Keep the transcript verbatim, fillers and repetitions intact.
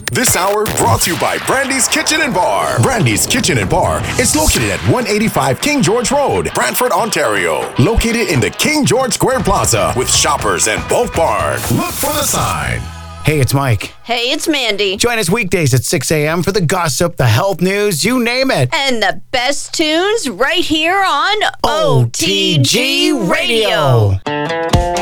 This hour brought to you by Brandy's Kitchen and Bar. Brandy's Kitchen and Bar is located at one eighty-five King George Road, Brantford, Ontario. Located in the King George Square Plaza with Shoppers and Bulk Barn. Look for the sign. Hey, it's Mike. Hey, it's Mandy. Join us weekdays at six a.m. for the gossip, the health news, you name it. And the best tunes right here on O T G Radio.